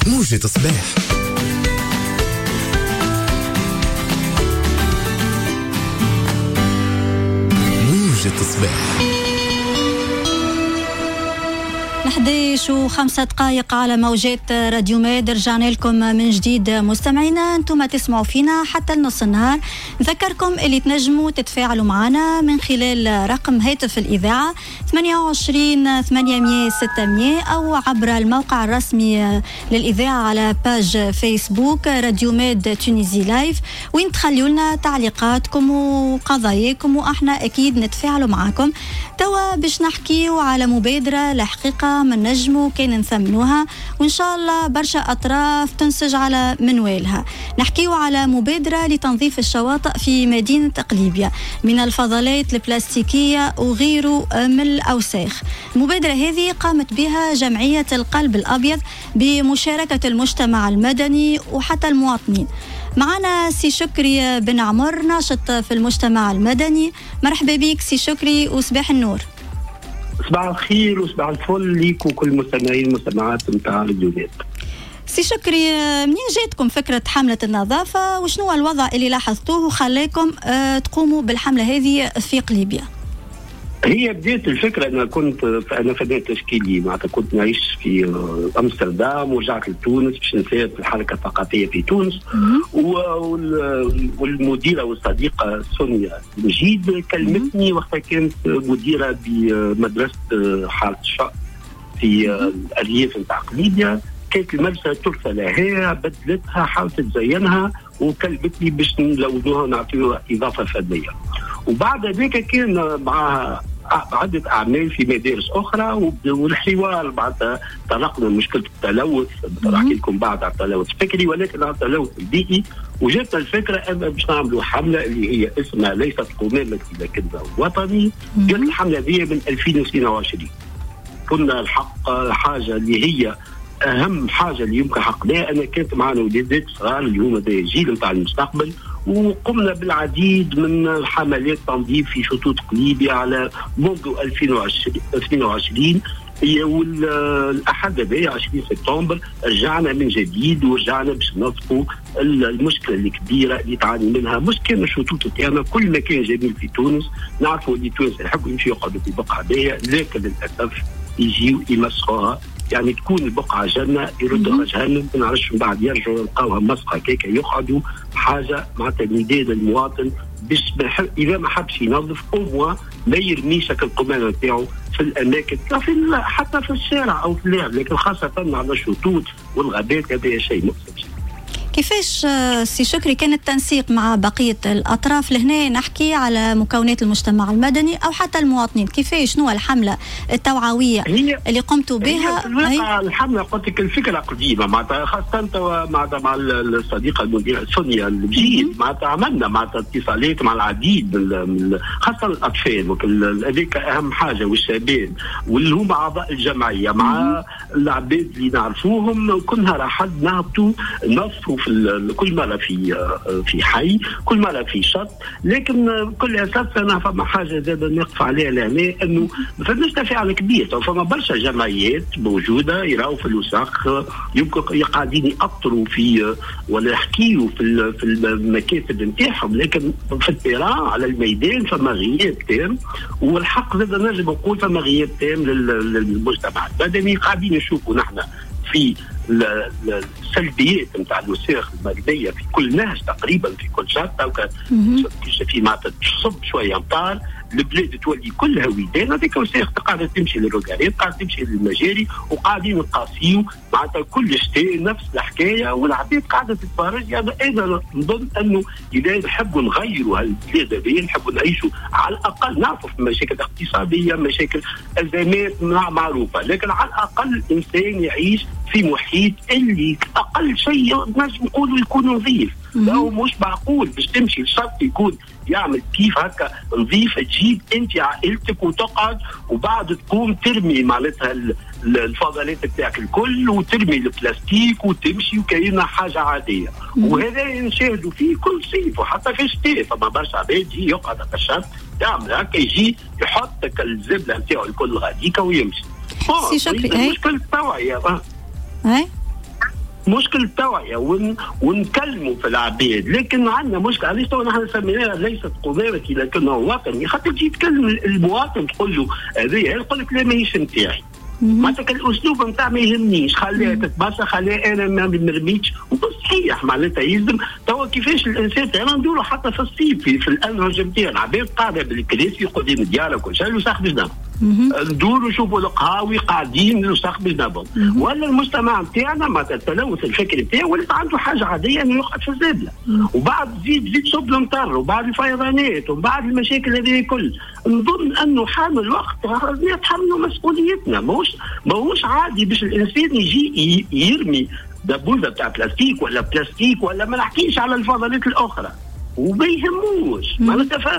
موجة الصباح. موجة الصباح 11:05 على موجات راديو ميد. رجعنا لكم من جديد مستمعينا، انتم تسمعوا فينا حتى النص النهار. نذكركم اللي تنجموا تتفاعلوا معنا من خلال رقم هاتف الإذاعة 28 800 600 أو عبر الموقع الرسمي للإذاعة على باج فيسبوك راديو ميد تونيزي لايف، وين تخليوا لنا تعليقاتكم وقضاياكم وإحنا أكيد نتفاعلوا معكم. توا باش نحكيوا على مبادرة الحقيقة من نجموا كان نثمنوها، وإن شاء الله برشا أطراف تنسج على منوالها. نحكيوا على مبادرة لتنظيف الشواطئ في مدينة قليبية من الفضلات البلاستيكية وغيره من الأوساخ. المبادرة هذه قامت بها جمعية القلب الأبيض بمشاركة المجتمع المدني وحتى المواطنين. معنا سي شكري بن عمر ناشط في المجتمع المدني. مرحبا بك سي شكري وصباح النور. صباح الخير وصباح الفل ليك وكل مستمعين المستمعات نتاع الجولات. سي شكري، منين جاتكم فكرة حملة النظافة وشنو الوضع اللي لاحظتوه وخلاكم تقوموا بالحملة هذه في قليبية؟ هي بداية الفكرة أنا فنان تشكيلي، معناتها كنت نعيش في أمستردام ورجعت لتونس باش نساعد في الحركة الثقافية في تونس. والمديرة والصديقة سونيا مجيد كلمتني وقتها كانت مديرة بمدرسة حالة الشعب في الأرياف نتاع قليبية. كانت المدرسة ترثى لها، بدلتها، حاولت تزينها وكلمتني باش نلونوها نعطيوها إضافة فنية. وبعد ذلك كان معها عدة أعمال في مدارس أخرى، والحوار بعد طرقنا مشكلة التلوث. بحكي لكم بعد على التلوث الفكري، ولكن على التلوث البيئي. وجدت الفكرة أن باش نعملوا حملة اللي هي اسمها ليست قمامتي لكنها وطني. جت الحملة دي من 2022. كنا الحق حاجة اللي هي أهم حاجة اللي يمكن حقناها. أنا كانت معنا ولادات صغار اللي هما جيل نتاع المستقبل، وقمنا بالعديد من الحملات تنظيف في شطوط قليبية على منذ 2020. والأحد هذا 20 سبتمبر رجعنا من جديد ورجعنا باش ننظفوا المشكلة الكبيرة اللي تعاني منها مشكلة الشطوط تاعنا. كل مكان جميل في تونس نعرفوا اللي تونس يحبوا يمشوا يقعدوا في بقعة باهية، لكن للأسف يجيوا يمسخوها، يعني تكون البقعة جنة يردوا جهنم، ما نعرفش من بعد يرجعوا يلقاوها مسخة كيكا يقعدوا. حاجة معناتها نداء للمواطن باش إذا ما حبش ينظف أو ما يرميش القمامة نتاعو في الأماكن، حتى في الشارع أو في اللعب، لكن خاصة على الشطوط والغابات هذا شيء مؤسف. كيفاش سي شكري كان التنسيق مع بقية الأطراف؟ لهنا نحكي على مكونات المجتمع المدني أو حتى المواطنين. كيفاش شنو الحملة التوعوية اللي قمتوا بها؟ الحملة قلت لك الفكرة قديمة، معناتها خاصة مع الصديقة المديرة سونيا المجيد. معناتها عملنا معناتها اتصالات مع العديد من خاصة الأطفال، هذيك أهم حاجة، والشباب واللي هم أعضاء الجمعية مع العباد اللي نعرفوهم. كنا راح نهبطوا نصفوا كل مرة في حي، كل مرة في شط. لكن بكل أساس أنا فما حاجة زادة نقف عليها لهنا، أنه ما فماش تفاعل كبير. فما برشا جمعيات موجودة يراو في الوسخ، يمكن قاعدين يأطروا ولا يحكيوا في المكاتب نتاعهم، لكن في التيران على الميدان فما غياب تام. والحق زادة نجم نقول فما غياب تام للمجتمع المدني. قاعدين نشوفوا نحن في السلبيات نتاع الوساخ المائية في كل نهج تقريبا، في كل شط في معناتها تصب شويه امطار البلاد تولي كلها ودان. هذيك وساخ قاعده تمشي للرقارات، قاعده تمشي للمجاري، وقاعدين نقاسيو معناتها كل شيء نفس الحكايه، والعباد قاعده تتفرج. يعني انا نظن انه اذا نحبوا نغيروا هالبلاد هذه، نحبوا نعيشوا على الاقل، نعرفوا في مشاكل اقتصاديه، مشاكل ازمات معروفه، لكن على الاقل الانسان يعيش في محيط اللي اقل شيء نجم نقولوا يكون نظيف. لو مش معقول باش تمشي الشط يكون يعمل كيف هكا نظيف، تجيب انت عائلتك وتقعد وبعد تقوم ترمي معناتها الفضلات بتاعك الكل وترمي البلاستيك وتمشي وكأنها حاجه عاديه. وهذا نشاهدوا فيه كل صيف وحتى في الشتاء. فما برشا عباد يجي يقعد على الشط يعمل هكا، يجي يحط الزبله نتاعو الكل غاديكا ويمشي. سي شكري مشكله التوعيه. مشكل التوعية ونكلموا في العباد. لكن عندنا مشكلة علاش تو نحن سميناها ليست قضاوتي لكنه وطني، خاطر تجي تكلم المواطن تقول له هذه، يقول لك لا ماهيش نتاعي. معناتها الاسلوب نتاع ما يهمنيش، خليها تتبصر، خليها انا ما نرميتش. وصحيح معناتها يلزم توا كيفاش الانسان انا ندوروا حتى في الصيف في الانهج نتاعنا، عباد قاعده بالكراسي قدام الديار وكل شيء وساق بجنبهم، ندوروا نشوفوا القهاوي قاعدين وساق بجنبهم. ولا المجتمع نتاعنا معناتها التلوث الفكري نتاعو ولات عنده حاجه عاديه انه يقعد في الزبله، وبعد تزيد صب المطر وبعد الفيضانات وبعد المشاكل هذه الكل. نظن انه حان الوقت نتحملوا مسؤوليتنا. ماهوش عادي باش الانسان يجي يرمي دبوزه بتاع بلاستيك ولا ما نحكيش على الفضلات الاخرى وما يهموش. معناتها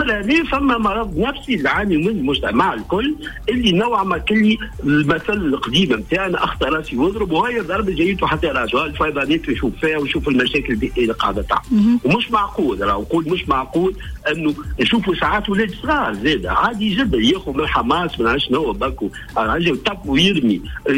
فما مرض نفسي اللي عاني من المجتمع الكل، اللي نوعا ما كلي المثل القديم نتاعنا اخطا راسي واضرب، وهي ضرب جيته حتى راسه. الفيضانات يشوف فيها ويشوف المشاكل اللي قاعده تعمل. ومش معقول، راه نقول مش معقول انه نشوفوا ساعات ولاد صغار زاد عادي جدا ياخذ من حماس من شنو باكو راجل طب ويرمي.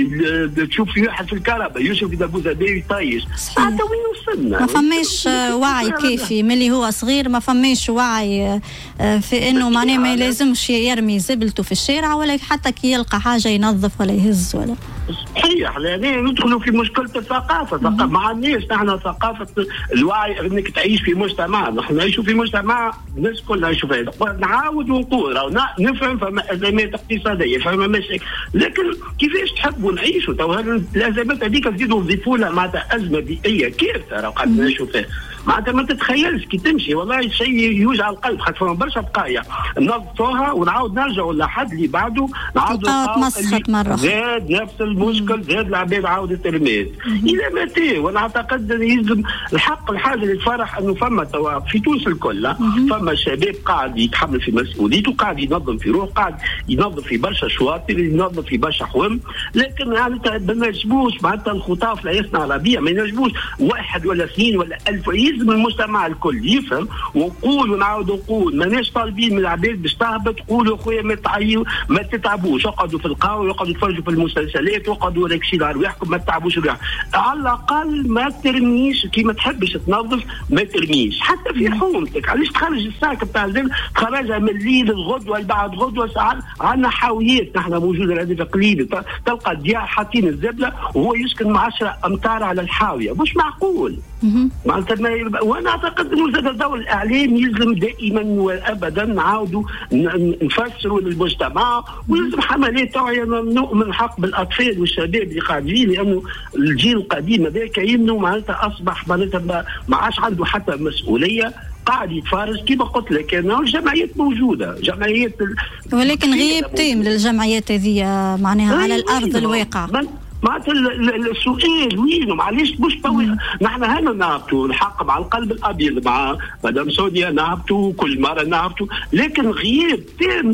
تشوف في واحد في الكهرباء يشوف دبوزه بيه يطيش. حتى وين وصلنا؟ ما فماش وعي كافي ملي هو صغير، ما فماش وعي في انه معناه ما لازمش يرمي زبلته في الشارع ولا حتى كي يلقى حاجه ينظف ولا يهز ولا. صحيح، لأن ندخلوا في مشكلة الثقافة. مع الناس نحن ثقافة الوعي انك تعيش في مجتمع، نحن نعيشوا في مجتمع الناس كلها يعيشوا فيه. نعاود ونقول نفهم فما أزمات اقتصادية فما مشاكل، لكن كيفاش تحبوا نعيشوا؟ تو الأزمات هذيك تزيدوا نضيفوا لها معناتها أزمة بيئية كارثة راه قاعد نعيشوا فيها. معناتها ما تتخيلش كي تمشي والله شيء يوجع القلب، خاطر فما برشا بقايا نظفوها ونعاود نرجعوا لحد اللي بعده نعاودوا تمسخت مرة زاد نفس المشكل، زاد العباد عاودت رمات. إلى متى؟ وأنا أعتقد يلزم الحق الحاجة اللي تفرح أنه فما توا في تونس الكل فما شباب قاعد يتحمل في مسؤوليته، قاعد ينظم في روح، قاعد ينظم في برشا شواطئ، ينظم في برشا حوم. لكن معناتها ما نجموش معناتها الخطاف لا يصنع ربيع، ما ينجموش واحد ولا اثنين ولا 1000. يلزم المجتمع الكل يفهم ونقول ونعاود نقول ماناش طالبين من العباد باش تهبط. قولوا خويا ما تتعبوش، اقعدوا في القهوه واقعدوا تفرجوا في المسلسلات واقعدوا راكشين على رواحكم، ما تتعبوش رواحكم. على الاقل ما ترميش كي ما تحبش تنظف، ما ترميش حتى في حومتك. علاش تخرج الساك بتاع الزبل تخرجها من الليل الغدوه بعد غدوه ساعات؟ عندنا حاويات نحن موجوده هذه قليله، تلقى الديار حاطين الزبله وهو يسكن مع 10 امتار على الحاويه. مش معقول. معناتها وانا اعتقد انه زاد دور الاعلام يلزم دائما وابدا نعاودوا نفسروا للمجتمع، ويلزم حملات توعيه. نؤمن حق بالاطفال والشباب اللي قاعدين، لانه الجيل القديم هذاك يمنوا معناتها اصبح معناتها ما عادش عنده حتى مسؤوليه، قاعد يتفرج. كما قلت لك انا الجمعيات موجوده، جمعيات ولكن غياب تام للجمعيات هذه معناها على الارض الواقع. معناتها السؤال وينه؟ معليش مش طويل. نحن هنا نهبطوا الحق مع القلب الابيض مع مدام سونيا، نهبطوا كل مره نهبطوا، لكن غياب تام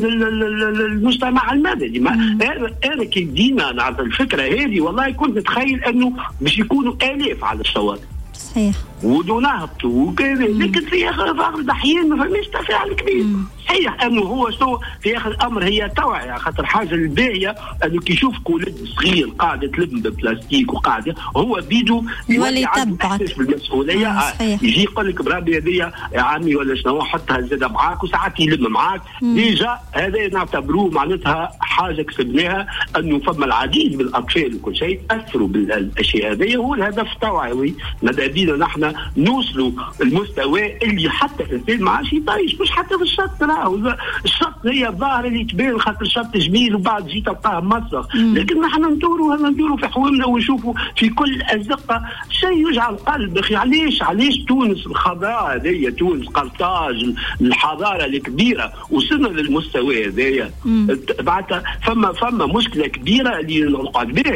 للمجتمع المدني. انا كي بدينا نعرف الفكره هذه والله كنت نتخيل انه باش يكونوا الاف على الشواطئ. صحيح. ونهبطوا وكذا، لكن في اخر الاحيان ما فماش تفاعل كبير. صحيح انه هو شو في اخر الامر هي توعيه، خاطر حاجه الباهيه انه كي يشوف ولد صغير قاعد تلم ببلاستيك وقاعد هو بيدو يولي يتبعك بالمسؤوليه. يجي يقول لك بربي هذيا يا عمي ولا شنو حطها زاده معاك، وساعات يلم معاك. ديجا هذا نعتبروه معناتها حاجه كسبناها، انه فما العديد من الاطفال وكل شيء تاثروا بالاشياء هذه. هو الهدف التوعوي ماذا بينا نحن نوصلوا المستوى اللي حتى الانسان ما عادش يطيش. مش حتى في الشط، الشط هي الظاهر اللي تبان خاطر الشط جميل وبعد جيت تلقاه مسخ، لكن نحن ندوروا في حومنا ونشوفوا في كل ازقه شيء يوجع القلب. اخي علاش تونس الخضراء هذيا، تونس قرطاج الحضاره الكبيره وصلنا للمستوى هذايا؟ بعد فما مشكله كبيره اللي نقعد بها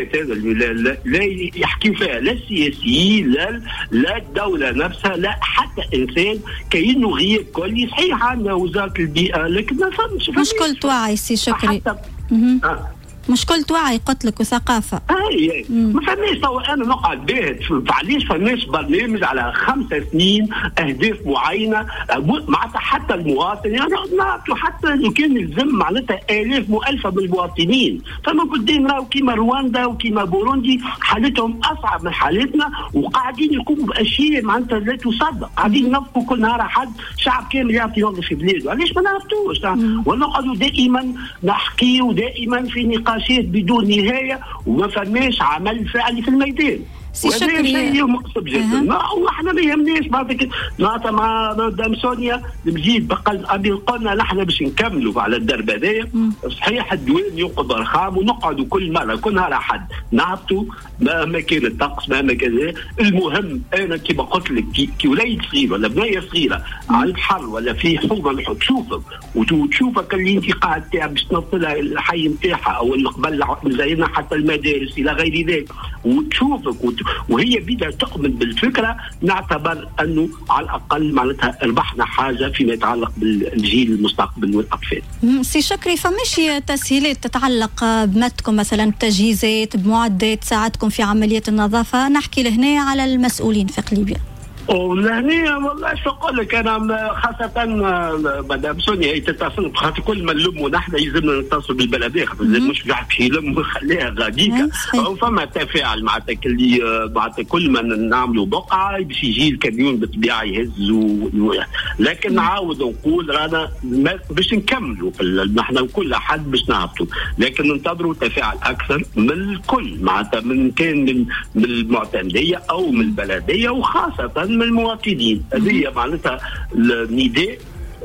لا يحكي فيها لا السياسيين لا الدوله نفسها لا حتى انسان. كأنه غياب كلي. صحيح عندنا وزاره البيئه لكن ما فهمش. مشكلة وعي سي شكري. مشكلة وعي قلت لك وثقافة. ما فماش. تو انا نقعد باهت علاش فماش برنامج على 5 سنين اهداف معينه معناتها حتى المواطن يعني حتى لو كان يلزم معناتها الاف مؤلفه بالمواطنين. فما بلدان راهو كيما رواندا وكيما بوروندي حالتهم اصعب من حالتنا وقاعدين يقوموا باشياء معناتها لا تصدق. قاعدين ننظفوا كل نهار حد شعب كامل يعطي ينظف في بلاده. علاش ما نعرفتوش؟ ونقعدوا دائما نحكي ودائما في نقاشات بدون نهايه وما فماش عمل فعلي في الميدان. وهذا شيء مقصد جدا. واحنا ما يهمناش معناتها مع مدام سونيا نزيد بقى ابي قلنا نحن باش نكملوا على الدرب هذايا. صحيح الدوام ينقض ارقام ونقعدوا كل مره كل نهار حد نهبطوا مهما كان الطقس مهما كان. المهم انا كما قلت لك كي وليد صغير ولا بنيه صغيره على البحر ولا في حوضه الحوض تشوفك اللي انت قاعد تاع باش تنطلها الحي نتاعها او اللي قبل زينا حتى المدارس الى غير ذلك وتشوفك وهي بدأ تؤمن بالفكرة. نعتبر أنه على الأقل معناتها ربحنا حاجة فيما يتعلق بالجيل المستقبل والأطفال. سي شكري فماشي تسهيلات تتعلق بمتكم مثلا بتجهيزات بمعدات تساعدكم في عملية النظافة؟ نحكي لهنا على المسؤولين في قليبية. ولهنا والله شو اقول لك انا خاصه مدام سونيا هي تتصل خاطر كل ما نلموا نحن يلزمنا نتصل بالبلديه خاطر مش قاعد يلم ونخليها غاديكا. فما تفاعل معناتها اللي معناتها كل ما نعملوا بقعه باش يجي الكاميون بالطبيعه يهز لكن نعاود نقول رانا باش نكملوا نحن كل حد باش نهبطوا لكن ننتظروا تفاعل اكثر من الكل معناتها من كان من المعتمديه او من البلديه وخاصه من المواطنين. هذه معناتها النداء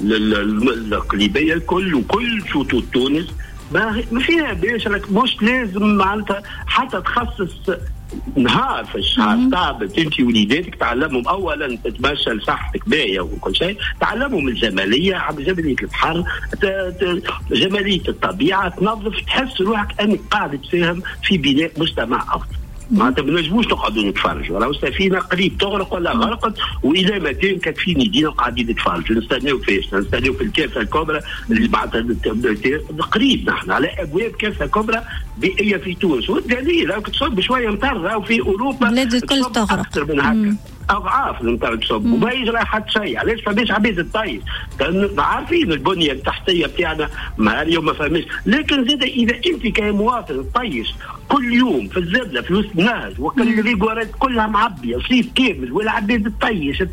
للقليبيه الكل وكل شطوط تونس ما فيها باش لك مش لازم معناتها حتى تخصص نهار في الشهر ثابت انت وليداتك تعلمهم اولا تتمشى لصحتك باهيه وكل شيء تعلمهم الجماليه جماليه البحر جماليه الطبيعه تنظف تحس روحك انك قاعد تساهم في بناء مجتمع افضل. معناتها ما نجموش نقعدوا نتفرجوا راهو السفينه قريب تغرق ولا غرقت واذا ما كانت في مدينه قاعدين نتفرجوا نستناو فيش نستناو في الكاسه الكبرى اللي معناتها قريب نحن على ابواب كاسه كبرى بيئيه في تونس والدليل راهو تصب شويه مطر راهو في اوروبا بلاد الكل تغرق اكثر من هكا اضعاف المطر تصب وما يجرى حتى شيء. علاش فماش عباد تطيش؟ عارفين البنيه التحتيه بتاعنا ما اليوم ما فماش لكن زاد اذا انت كمواطن تطيش كل يوم في الزبله في وسط النهر وكل الريغورات كلها معبيه صيف كامل والعباد تطيش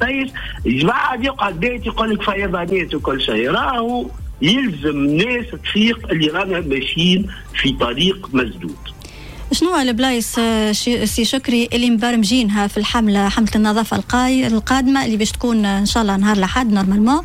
بعد يقعد بيت يقول لك فيضانات وكل شيء. راهو يلزم ناس تفيق اللي رانا ماشيين في طريق مسدود. شنو البلايص سي شكري اللي مبرمجينها في حملة النظافة القادمة اللي باش تكون إن شاء الله نهار الأحد نورمالمون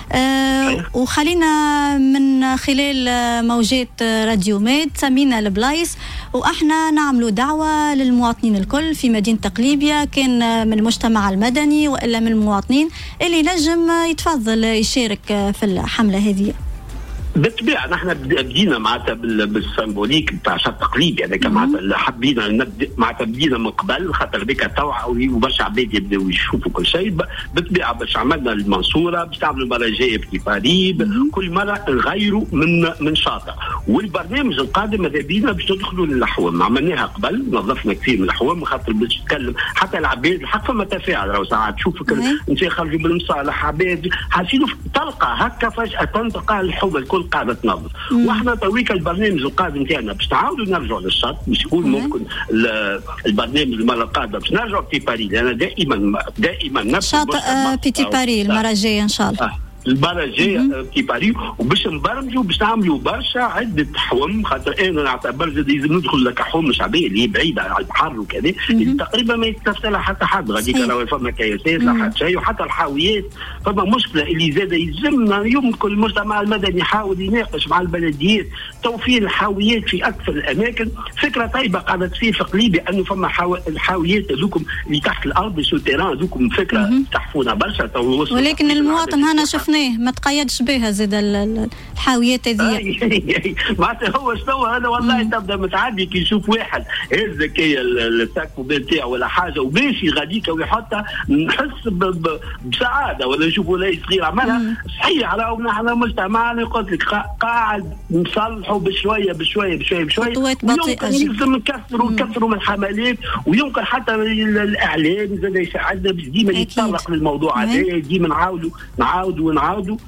وخلينا من خلال موجات راديو ميد سمينا البلايص وإحنا نعملوا دعوة للمواطنين الكل في مدينة قليبية كان من المجتمع المدني وإلا من المواطنين اللي نجم يتفضل يشارك في الحملة هذه. بالطبيعه نحن بدينا معناتها بالسيمبوليك نتاع شط قليبي هذاك معناتها حبينا نبدا معناتها بدينا من قبل خاطر بك توعوي وبرشا عباد يبداو يشوفوا كل شيء. بالطبيعه باش عملنا المنصوره باش تعملوا المره الجايه في باريس كل مره نغيروا من شاطئ والبرنامج القادم ماذا بينا باش ندخلوا للحوم عملناها قبل نظفنا كثير من الحوم خاطر باش تتكلم حتى العباد الحق فما تفاعل راهو ساعات تشوفك انت خرجوا بالمصالح عباد حاسين تلقى هكا فجاه تلقى الحوم الكل قاعده تنظف. واحنا تويك البرنامج القادم تاعنا باش تعاودوا نرجعوا للشط باش يكون ممكن البرنامج المره القادمه باش نرجعوا في باريس انا دائما نفس شاطئ بيتي باريس المره الجايه ان شاء الله. المره الجايه في باريس وباش نبرمجوا باش نعملوا برشا عده حوم خاطر انا نعتبر لازم ندخل لك حوم شعبيه اللي بعيده على البحر وكذا تقريبا ما يتفصلها حتى حد غاديك راهو فما كياسات لا حتى شيء وحتى الحاويات فما مشكله اللي زاد يلزمنا يمكن المجتمع المدني يحاول يناقش مع البلديات توفير الحاويات في اكثر الاماكن. فكره طيبه قاعده تصير في قليبي انه فما الحاويات هذوكم اللي تحت الارض سوتيران هذوكم فكره تحفونا برشا ولكن المواطن هنا شفنا شفناه ما تقيدش بها زاد الحاويات هذه. معناتها هو شنو هذا والله تبدا متعدي كي يشوف واحد هز كي الساكو نتاعو ولا حاجه وماشي غاديك ويحطها نحس بسعاده، ولا نشوف ولا صغير عملها صحيح. راهو نحن مجتمعنا قلت لك قاعد نصلحوا بشويه بشويه بشويه بشويه، ويمكن يلزم نكثروا من الحملات، ويمكن حتى الاعلام زاد يساعدنا باش ديما يتطرق للموضوع هذا، ديما نعاودوا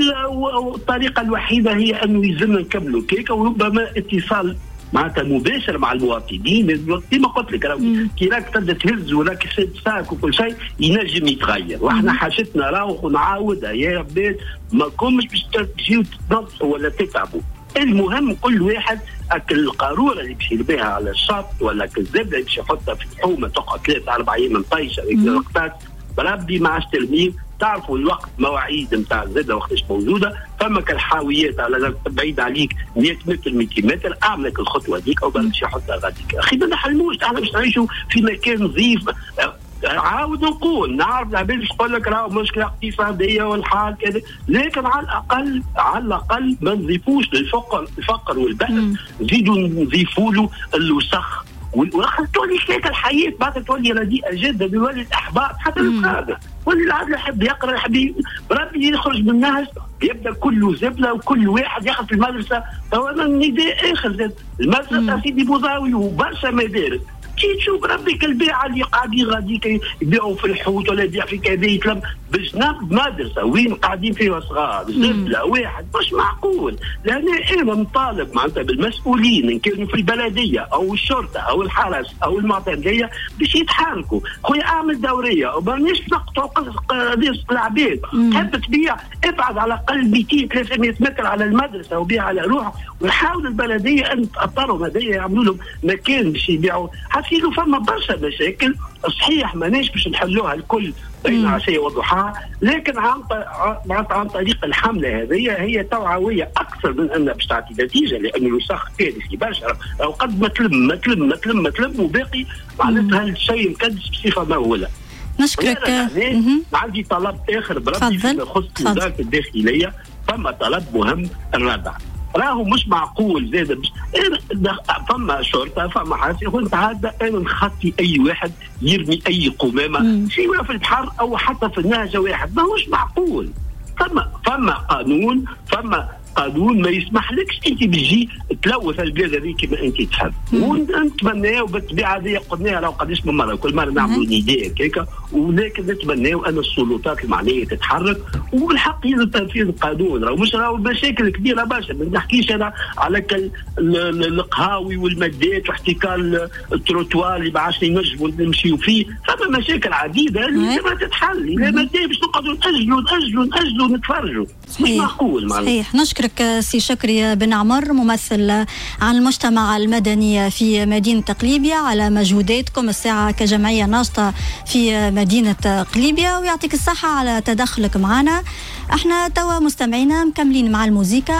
والطريقه الوحيده هي انه يلزمنا نكملوا كيكه، وربما اتصال معناتها مباشر مع المواطنين. كما قلت لك كي راك تبدا تهز وراك ساك وكل شيء ينجم يتغير، واحنا حاجتنا راهو نعاودها يا عباد، ما كومش باش تجيو تنظفوا ولا تتعبوا. المهم كل واحد القاروره اللي باش يربيها على الشط ولا الزبده اللي باش يحطها في الحومه تقعد 3-4 ايام مطيشه وقتات بربي مع التلميذ. تعرفوا الوقت مواعيد نتاع الزبده وقتاش موجوده، فما كالحاويات على بعيد عليك 100 متر 200 متر، اعملك الخطوه هذيك او باش يحطها غاديك. اخي ما نحلموش، احنا باش نعيشوا في مكان نظيف. عاود نقول نعرف العباد باش تقول لك راهو مشكله اقتصاديه والحال كذا، لكن على الاقل ما نضيفوش الفقر والبأس، نزيدوا نضيفوا له الوسخ تولي كيك الحياه بعد تولي رديئه جدا، بيولي الاحباط حتى القاده، واللي العبد يحب يقرا يحب ربي يخرج من الناس يبدا كله زبله، وكل واحد ياخذ في المدرسه. تو انا النداء اخر المدرسه سيدي بوضاوي وبرشا مدارس كي تشوف ربي البيعه اللي قاعدين غاديك يبيعوا في الحوت ولا يبيع في كذا يتلم بجنب مدرسه وين قاعدين فيها صغار زبله واحد، مش معقول. لان انا نطالب معناتها بالمسؤولين ان كانوا في البلديه او الشرطه او الحرس او المعتمديه باش يتحركوا. خويا اعمل دوريه ومانيش نقطعوا قصص العباد، تحب تبيع ابعد على الاقل 200-300 متر على المدرسه وبيع على روحه، ونحاول البلديه ان تاطرهم هذيا يعملوا لهم مكان باش يبيعوا. حسيلو فما برشا مشاكل صحيح ماناش باش نحلوها الكل بين عشية وضحاها، لكن عن طريق الحملة هذه هي توعوية أكثر من أنها باش تعطي نتيجة، لأنه الوسخ كارثي برشا، أو قد ما تلم وباقي معناتها الشيء مكدس بصفة مهولة. نشكرك. عندي طلب آخر بربي يخص وزارة الداخلية، فما طلب مهم الردع. راهو مش معقول زاد فما شرطه فما حاجه ونتعدى انا نخطي اي واحد يرمي اي قمامه سواء في البحر او حتى في النهجه واحد، ما هوش معقول. فما قانون ما يسمح لكش انت بتجي تلوث البلاد هذه كما انت تحب. ونتمناو بالطبيعه هذه قلناها راهو قداش من مره، كل مره نعملوا نداء هكاك، ولكن نتمناو ان السلطات المعنيه تتحرك وبالحق يلزم تنفيذ القانون. راهو مشاكل كبيره برشا، ما نحكيش انا على القهاوي والمادات واحتكار التروتوار اللي ما عادش نجموا نمشيو فيه، فما مشاكل عديده اللي لازم تتحل. لا مادة باش نقعدوا نأجلوا نتفرجوا، مش معقول. صحيح. نشكرك سي شكري بن عمر ممثل عن المجتمع المدني في مدينة قليبية على مجهوداتكم الساعة كجمعية ناشطة في مدينة قليبية، ويعطيك الصحة على تدخلك معنا. احنا توا مستمعينا مكملين مع الموسيقى.